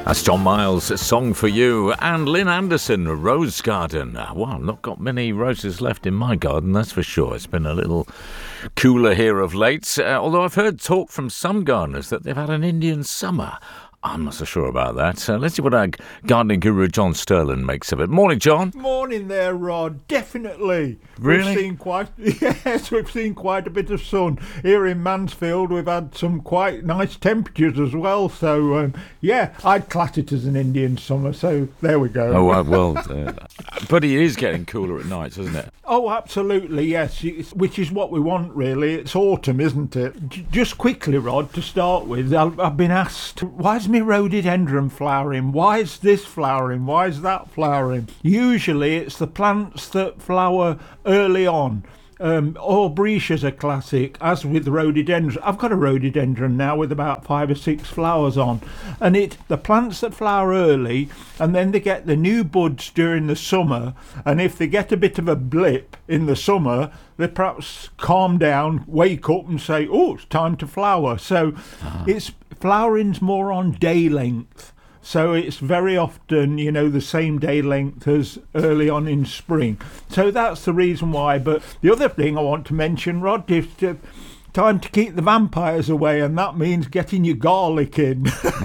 That's John Miles' Song for You, and Lynn Anderson, Rose Garden. Well, not got many roses left in my garden, that's for sure. It's been a little cooler here of late, although I've heard talk from some gardeners that they've had an Indian summer. I'm not so sure about that. Let's see what our gardening guru John Sterland makes of it. Morning, John. Morning there, Rod. Definitely. Really? We've seen quite a bit of sun. Here in Mansfield, we've had some quite nice temperatures as well. So, I'd class it as an Indian summer. So, there we go. But it is getting cooler at night, isn't it? Oh, absolutely, yes. Which is what we want, really. It's autumn, isn't it? Just quickly, Rod, to start with, I've been asked, why is my rhododendron flowering? Why is this flowering? Why is that flowering? Usually it's the plants that flower early on. Aubrecia's a classic, as with rhododendron. I've got a rhododendron now with about 5 or 6 flowers on, and the plants that flower early, and then they get the new buds during the summer, and if they get a bit of a blip in the summer, they perhaps calm down, wake up and say, oh, it's time to flower. So it's flowering's more on day length. So it's very often, the same day length as early on in spring. So that's the reason why. But the other thing I want to mention, Rod, is time to keep the vampires away, and that means getting your garlic in.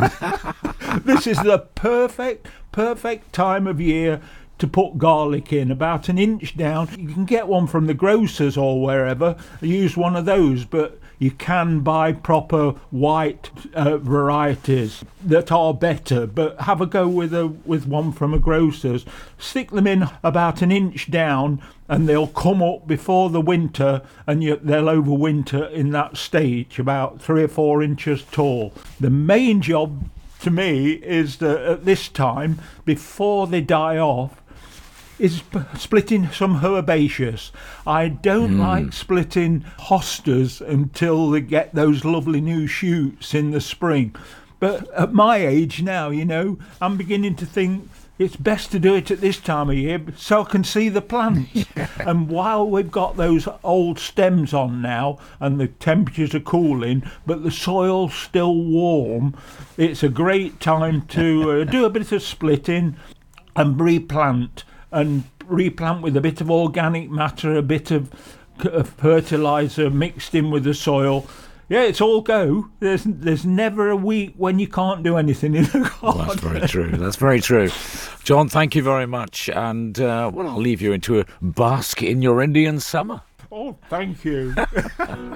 This is the perfect time of year to put garlic in, about an inch down. You can get one from the grocers or wherever. Use one of those, but you can buy proper white varieties that are better, but have a go with one from a grocer's. Stick them in about an inch down, and they'll come up before the winter, and they'll overwinter in that stage, about 3 or 4 inches tall. The main job to me is that at this time, before they die off, is splitting some herbaceous. I don't like splitting hostas until they get those lovely new shoots in the spring. But at my age now, I'm beginning to think it's best to do it at this time of year so I can see the plants. And while we've got those old stems on now and the temperatures are cooling, but the soil's still warm, it's a great time to do a bit of splitting and replant. And replant with a bit of organic matter, a bit of fertiliser mixed in with the soil. Yeah, it's all go. There's never a week when you can't do anything in the garden. Well, that's very true. John, thank you very much. And, I'll leave you into a bask in your Indian summer. Oh, thank you.